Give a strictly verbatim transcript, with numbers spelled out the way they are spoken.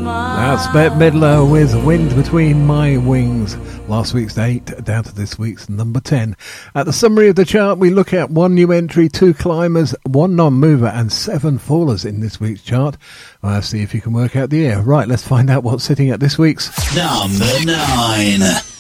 That's Bette Midler with Wind Between My Wings. Last week's eight down to this week's number ten. At the summary of the chart, we look at one new entry, two climbers, one non-mover and seven fallers in this week's chart. I'll see if you can work out the air. Right, let's find out what's sitting at this week's number nine.